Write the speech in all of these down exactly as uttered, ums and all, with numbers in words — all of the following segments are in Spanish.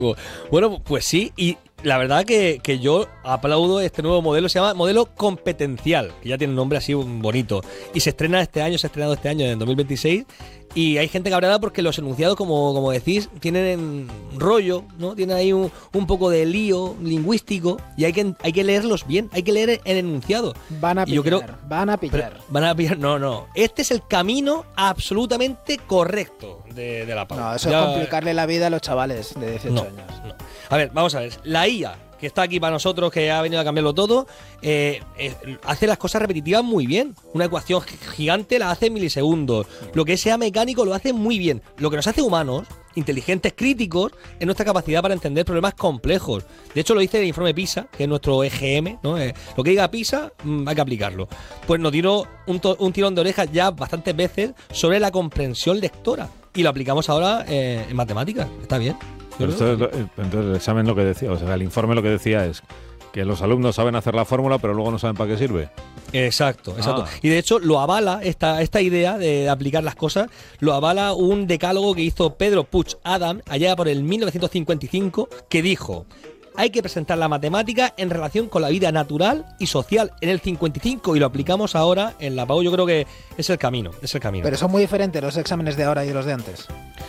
Bueno, pues sí, y la verdad que, que yo aplaudo este nuevo modelo, se llama modelo competencial, que ya tiene un nombre así bonito, y se estrena este año, se ha estrenado este año, en dos mil veintiséis, y hay gente cabreada porque los enunciados, como, como decís, tienen rollo, ¿no? Tienen ahí un, un poco de lío lingüístico, y hay que, hay que leerlos bien, hay que leer el enunciado. Van a pillar, yo creo, van a pillar. Van a pillar, no, no. Este es el camino absolutamente correcto de, de la pauta. No, eso ya, es complicarle la vida a los chavales de dieciocho no, años. No. A ver, vamos a ver. La I A, que está aquí para nosotros, que ha venido a cambiarlo todo, eh, eh, hace las cosas repetitivas muy bien. Una ecuación gigante la hace en milisegundos. Lo que sea mecánico lo hace muy bien. Lo que nos hace humanos, inteligentes, críticos, es nuestra capacidad para entender problemas complejos. De hecho, lo dice el informe PISA, que es nuestro E G M, ¿no? Eh, lo que diga PISA, mmm, hay que aplicarlo. Pues nos dio un, to- un tirón de orejas ya bastantes veces sobre la comprensión lectora. Y lo aplicamos ahora eh, en matemáticas. Está bien. Pero esto es lo, entonces el examen lo que decía, o sea, el informe lo que decía es que los alumnos saben hacer la fórmula, pero luego no saben para qué sirve. Exacto, exacto. Ah. Y de hecho lo avala esta, esta idea de aplicar las cosas, lo avala un decálogo que hizo Pedro Puig Adam allá por el mil novecientos cincuenta y cinco, que dijo: hay que presentar la matemática en relación con la vida natural y social en el cincuenta y cinco, y lo aplicamos ahora en la P A U. Yo creo que es el camino, es el camino. Pero son muy diferentes los exámenes de ahora y los de antes.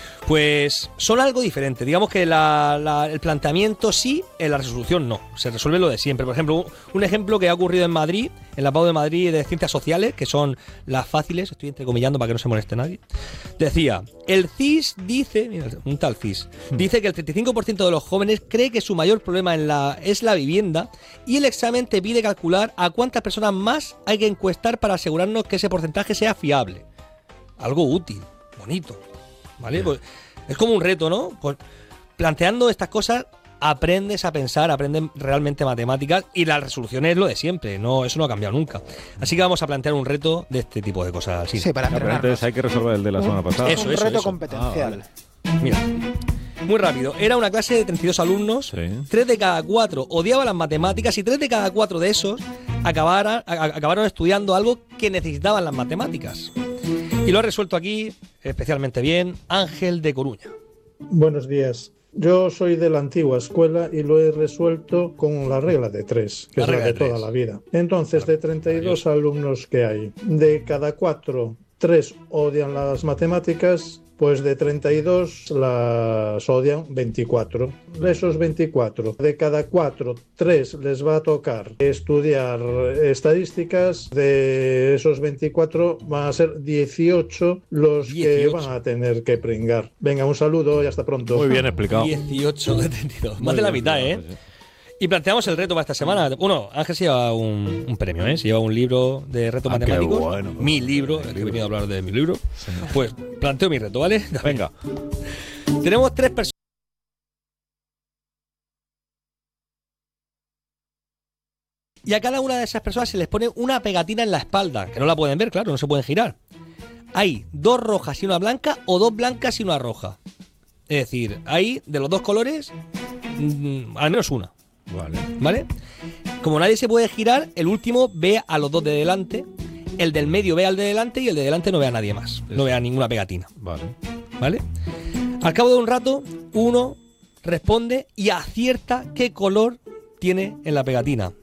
Pues son algo diferente. Digamos que la, la, el planteamiento sí, en la resolución no. Se resuelve lo de siempre. Por ejemplo, un, un ejemplo que ha ocurrido en Madrid, en la P A U de Madrid de Ciencias Sociales, que son las fáciles, estoy entrecomillando para que no se moleste nadie. Decía, el C I S dice, mira, un tal C I S, dice que el treinta y cinco por ciento de los jóvenes cree que su mayor problema en la, es la vivienda, y el examen te pide calcular a cuántas personas más hay que encuestar para asegurarnos que ese porcentaje sea fiable. Algo útil, bonito. ¿Vale? Pues es como un reto, ¿no? Pues planteando estas cosas aprendes a pensar, aprendes realmente matemáticas, y la resolución es lo de siempre, no, eso no ha cambiado nunca. Así que vamos a plantear un reto de este tipo de cosas así. Sí, para entrenarnos. Entonces hay que resolver el de la semana pasada. Eso, un eso, reto eso. competencial. Ah, vale. Mira, muy rápido. Era una clase de treinta y dos alumnos, Sí. tres de cada cuatro odiaban las matemáticas, y tres de cada cuatro de esos acabaran, a- acabaron estudiando algo que necesitaban las matemáticas. Y lo ha resuelto aquí especialmente bien Ángel de Coruña. Buenos días. Yo soy de la antigua escuela y lo he resuelto con la regla de tres, que La es la regla de de toda tres. la vida. Entonces, de treinta y dos alumnos que hay, de cada cuatro, tres odian las matemáticas, pues de treinta y dos las odian veinticuatro. De esos veinticuatro, de cada cuatro, tres les va a tocar estudiar estadísticas. De esos veinticuatro van a ser dieciocho los dieciocho. que van a tener que pringar. Venga, un saludo y hasta pronto. Muy bien explicado. dieciocho de treinta y dos. Muy Más de la bien mitad, ¿eh? explicado, sí. Y planteamos el reto para esta semana. Bueno, Ángel se lleva un, un premio, ¿eh? Se lleva un libro de retos Ah, qué matemáticos. bueno. Mi libro, el que he venido a hablar de mi libro. Pues planteo mi reto, ¿vale? Venga. Tenemos tres personas. Y a cada una de esas personas se les pone una pegatina en la espalda, que no la pueden ver, claro, no se pueden girar. Hay dos rojas y una blanca, o dos blancas y una roja. Es decir, hay de los dos colores, mmm, al menos una. Vale. ¿Vale? Como nadie se puede girar, el último ve a los dos de delante, el del medio ve al de delante, y el de delante no ve a nadie más. No ve a ninguna pegatina. Vale. ¿Vale? Al cabo de un rato, uno responde y acierta qué color tiene en la pegatina.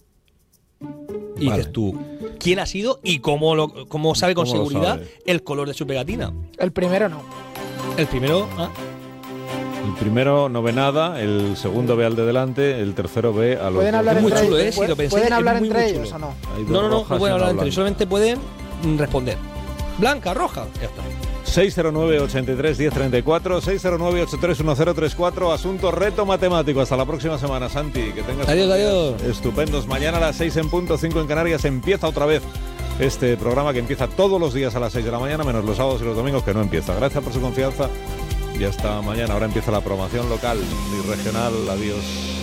Y Vale. dices tú, ¿quién ha sido y cómo, lo, cómo sabe con ¿Cómo lo seguridad sabe? el color de su pegatina? El primero no. El primero, ah, El primero no ve nada, el segundo ve al de delante, el tercero ve a los Pueden dos. hablar Es muy entre chulo, ellos. ¿eh? Si lo pensáis, ¿Pueden es hablar muy, entre muy ellos chulo. o no? Hay dos no, no, no, rojas no y pueden una hablar entre ellos, blanca. solamente pueden mm, responder. Blanca, roja, ya está. seis cero nueve, ochenta y tres, diez treinta y cuatro, seis cero nueve, ochenta y tres, diez treinta y cuatro, asunto reto matemático. Hasta la próxima semana, Santi. Que tengas Adiós, unos días adiós. estupendos. Mañana a las seis en punto, cinco en Canarias, empieza otra vez este programa que empieza todos los días a las seis de la mañana, menos los sábados y los domingos, que no empieza. Gracias por su confianza y hasta mañana. Ahora empieza la programación local y regional. Adiós.